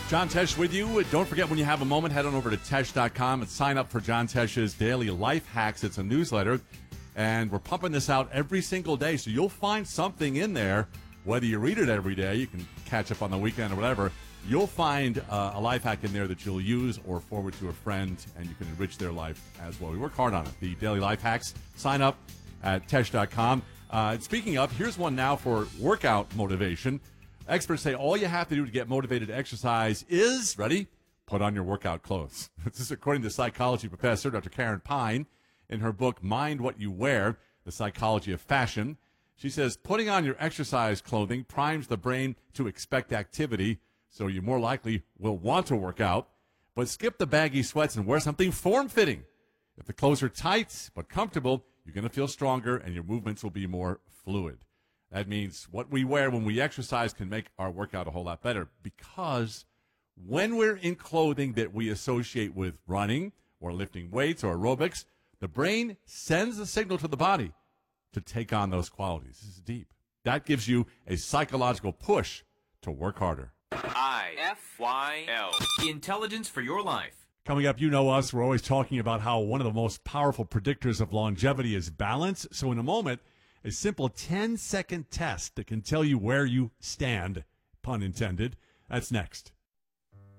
John Tesh with you. Don't forget, when you have a moment, head on over to Tesh.com and sign up for John Tesh's Daily Life Hacks. It's a newsletter, and we're pumping this out every single day, so you'll find something in there. Whether you read it every day, you can catch up on the weekend or whatever, you'll find a life hack in there that you'll use or forward to a friend, and you can enrich their life as well. We work hard on it. The Daily Life Hacks. Sign up at Tesh.com. Speaking of, here's one now for workout motivation. Experts say all you have to do to get motivated to exercise is, ready, put on your workout clothes. This is according to psychology professor Dr. Karen Pine in her book, Mind What You Wear, The Psychology of Fashion. She says putting on your exercise clothing primes the brain to expect activity, so you more likely will want to work out. But skip the baggy sweats and wear something form-fitting. If the clothes are tight but comfortable, you're going to feel stronger and your movements will be more fluid. That means what we wear when we exercise can make our workout a whole lot better, because when we're in clothing that we associate with running or lifting weights or aerobics, the brain sends a signal to the body to take on those qualities. This is deep. That gives you a psychological push to work harder. IFYL. Intelligence for your life. Coming up, you know us. We're always talking about how one of the most powerful predictors of longevity is balance. So in a moment, a simple 10-second test that can tell you where you stand, pun intended. That's next.